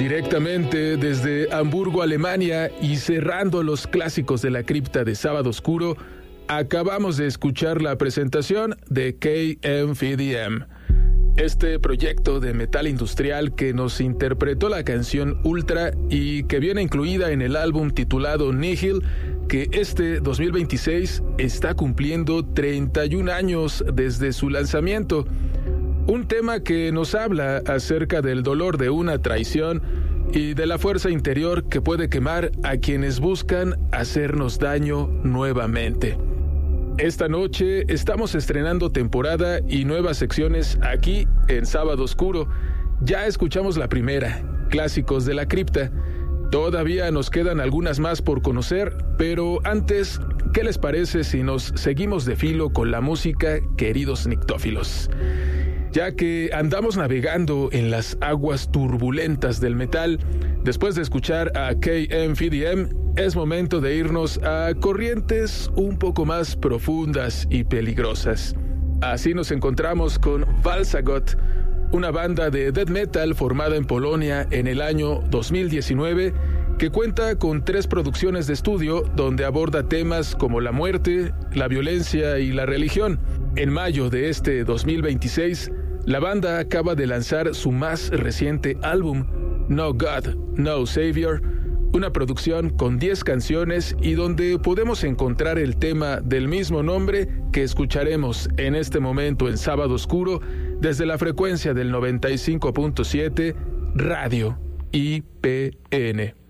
Directamente desde Hamburgo, Alemania, y cerrando los clásicos de la cripta de Sábado Oscuro, acabamos de escuchar la presentación de KMFDM. Este proyecto de metal industrial que nos interpretó la canción Ultra y que viene incluida en el álbum titulado Nihil, que este 2026 está cumpliendo 31 años desde su lanzamiento. Un tema que nos habla acerca del dolor de una traición y de la fuerza interior que puede quemar a quienes buscan hacernos daño nuevamente. Esta noche estamos estrenando temporada y nuevas secciones aquí en Sábado Oscuro. Ya escuchamos la primera, Clásicos de la Cripta. Todavía nos quedan algunas más por conocer, pero antes, ¿qué les parece si nos seguimos de filo con la música, queridos nictófilos? Ya que andamos navegando en las aguas turbulentas del metal, después de escuchar a KMFDM, es momento de irnos a corrientes un poco más profundas y peligrosas. Así nos encontramos con Valsagot, una banda de death metal formada en Polonia en el año 2019, que cuenta con 3 producciones de estudio donde aborda temas como la muerte, la violencia y la religión. En mayo de este 2026, la banda acaba de lanzar su más reciente álbum, No God, No Savior, una producción con 10 canciones y donde podemos encontrar el tema del mismo nombre que escucharemos en este momento en Sábado Oscuro desde la frecuencia del 95.7 Radio IPN.